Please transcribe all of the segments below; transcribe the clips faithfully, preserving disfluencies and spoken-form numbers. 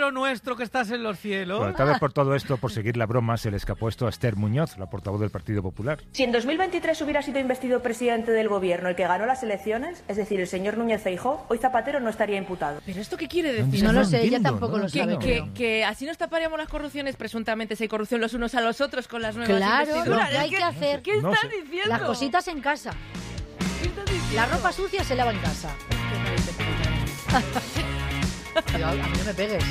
Padre nuestro que estás en los cielos. Bueno, tal vez por todo esto, por seguir la broma, se le escapó esto a Esther Muñoz, la portavoz del Partido Popular. Si en dos mil veintitrés hubiera sido investido presidente del gobierno el que ganó las elecciones, es decir, el señor Núñez Feijóo, hoy Zapatero no estaría imputado. ¿Pero esto qué quiere decir? No, No lo sé, entiendo, ella tampoco no lo sabe. Que, que, que así nos taparíamos las corrupciones, presuntamente, si hay corrupción los unos a los otros con las nuevas Claro, lo investiduras. que hay Es que hacer. ¿Qué No estás sé. diciendo? Las cositas en casa. ¿Qué estás diciendo? La ropa sucia se lava en casa. Cuidado, a mí no me pegues.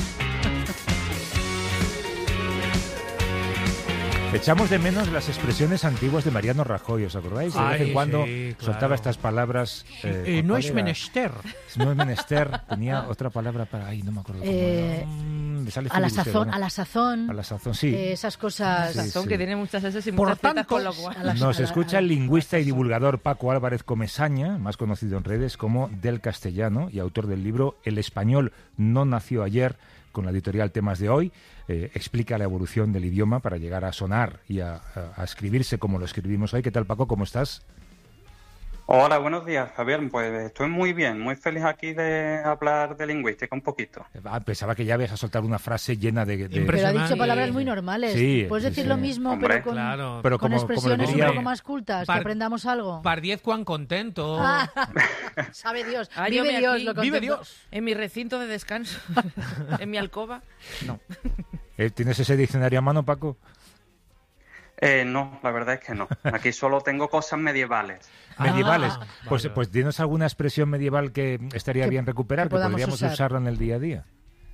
Echamos de menos las expresiones antiguas de Mariano Rajoy, ¿os acordáis? De vez en Ay, cuando sí, claro. soltaba estas palabras. eh, Eh, no ¿cuál es era? menester. No es menester. Tenía otra palabra para... Ay, no me acuerdo cómo Eh, era. Mm, me sale A la Felipe, sazón, ¿no? a la sazón. A la sazón, sí. eh, esas cosas. Sí, Razón, sí. que tiene muchas S y Por muchas Z, tanto, con lo cual... a la- Nos a la- escucha a el la- lingüista y divulgador Paco Álvarez Comesaña, más conocido en redes como Del Castellano y autor del libro El español no nació ayer, con la editorial Temas de Hoy. Eh, explica la evolución del idioma para llegar a sonar y a, a- a escribirse como lo escribimos hoy. ¿Qué tal, Paco? ¿Cómo estás? Hola, buenos días, Javier. Pues estoy muy bien, muy feliz aquí de hablar de lingüística un poquito. Ah, pensaba que ya ibas a soltar una frase llena de... de- Pero ha Impresionante. dicho palabras muy normales. Sí, Puedes sí, decir sí. lo mismo, Hombre, pero con, Claro. Pero con como, como le expresiones un diría... poco más cultas, Par- que aprendamos algo. Par diez, cuán contento. Ah, sabe Dios. Ah, yo Vive me Dios, aquí- lo Vive contemplo. Dios. En mi recinto de descanso, en mi alcoba. Eh, ¿Tienes ese diccionario a mano, Paco? Eh, no, la verdad es que no. Aquí solo tengo cosas medievales. Medievales. Ah, pues, vale. pues dinos alguna expresión medieval que estaría Que- bien recuperar, que que, podamos podríamos usar. usarla en el día a día.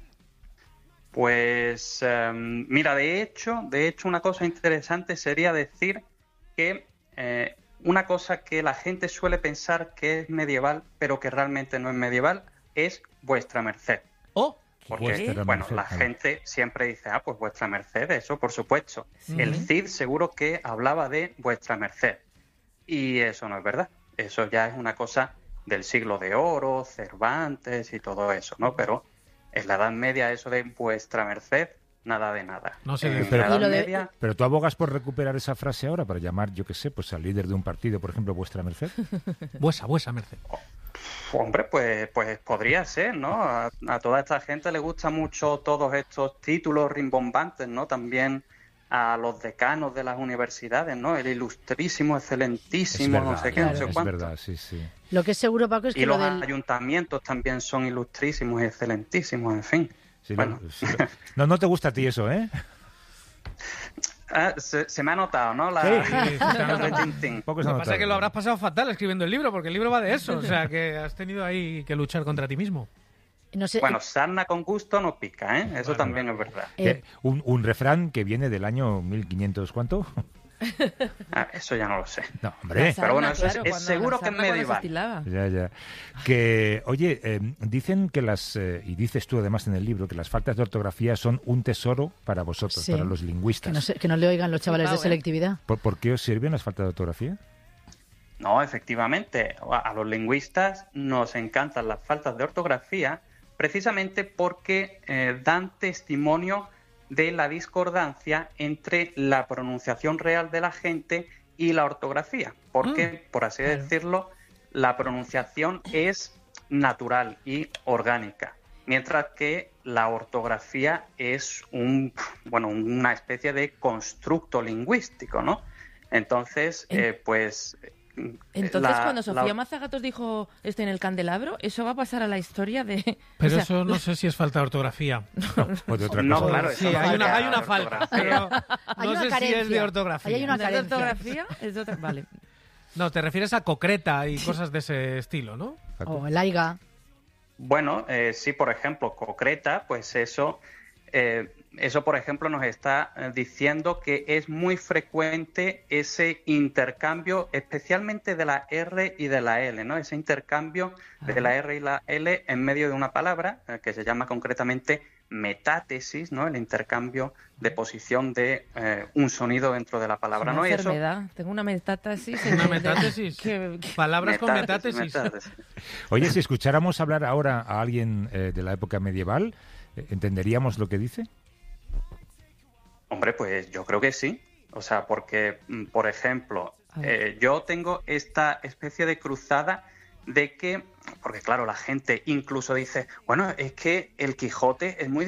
Pues eh, mira, de hecho, de hecho una cosa interesante sería decir que eh, una cosa que la gente suele pensar que es medieval, pero que realmente no es medieval, es vuestra merced. Oh, Porque, Vuestra bueno, merced, la vale. gente siempre dice, ah, pues vuestra merced, eso por supuesto. El Cid seguro que hablaba de vuestra merced. Y eso no es verdad. Eso ya es una cosa del siglo de oro, Cervantes y todo eso, ¿no? Pero en la Edad Media eso de vuestra merced, nada de nada. No sé en decir. la Y Edad lo de- Media, Pero tú abogas por recuperar esa frase ahora para llamar, yo qué sé, pues al líder de un partido, por ejemplo, vuestra merced. vuesa, vuesa merced. hombre, pues, pues podría ser, ¿no? A, a toda esta gente le gusta mucho todos estos títulos rimbombantes, ¿no? También a los decanos de las universidades, ¿no? El ilustrísimo, Es excelentísimo, verdad, no sé qué, no sé es cuánto. verdad, sí, sí. Lo que es seguro, Paco, es que Y lo los del... ayuntamientos también son ilustrísimos y excelentísimos, en fin. Sí, Bueno. lo- sí, lo- no, no te gusta a ti eso, ¿eh? Ah, se, se me ha notado, ¿no? La, Sí, sí, se te ha los de notado. Tintín. Poco se Lo ha que pasa es que notado. lo habrás pasado fatal escribiendo el libro, porque el libro va de eso. O sea, que has tenido ahí que luchar contra ti mismo. No sé, Bueno, sarna con gusto no pica, ¿eh? Eso Bueno, también es verdad. eh, Que un, un refrán que viene del año mil quinientos, ¿cuánto? Ah, eso ya no lo sé. No, hombre. Pero bueno, eso es- claro, es cuando- seguro la que es sarna cuando se medieval. estilaba. Ya, ya. Que, oye, eh, dicen que las, eh, y dices tú además en el libro, que las faltas de ortografía son un tesoro para vosotros, Sí. para los que, lingüistas. no se- que no le oigan los chavales de Flipao, ¿eh? selectividad. ¿Por, por qué os sirven las faltas de ortografía? No, efectivamente, a a los lingüistas nos encantan las faltas de ortografía precisamente porque eh, dan testimonio de la discordancia entre la pronunciación real de la gente y la ortografía, porque, por así claro. decirlo, la pronunciación es natural y orgánica, mientras que la ortografía es un, bueno, una especie de constructo lingüístico, ¿no? Entonces, En- eh, pues... Entonces, la- cuando Sofía la- Mazagatos dijo esto en el candelabro, eso va a pasar a la historia de... Pero o sea, eso no sé si es falta de ortografía. O de otra No, cosa. claro, eso Sí, no hay una, falta hay una de falta. ortografía. Pero Hay no una sé si es carencia. de ortografía. Ahí hay una ¿no es de carencia. ortografía? Es de otra... Vale. No, te refieres a concreta y cosas de ese estilo, ¿no? O el aiga. Bueno, eh, sí, por ejemplo, concreta, pues eso, eh, eso por ejemplo nos está eh, diciendo que es muy frecuente ese intercambio, especialmente de la R y de la L, ¿no? Ese intercambio de la R y la L en medio de una palabra, eh, que se llama concretamente metátesis, ¿no? El intercambio de posición de eh, un sonido dentro de la palabra, Una ¿no? Y eso, enfermedad. Tengo una metástasis. Una de- metátesis. que- que- Palabras con metátesis, metátesis. metátesis. Oye, si escucháramos hablar ahora a alguien eh, de la época medieval, eh, ¿entenderíamos lo que dice? Hombre, pues yo creo que sí. O sea, porque, mm, por ejemplo, A ver. eh, yo tengo esta especie de cruzada de que, porque claro, la gente incluso dice, bueno, es que el Quijote es muy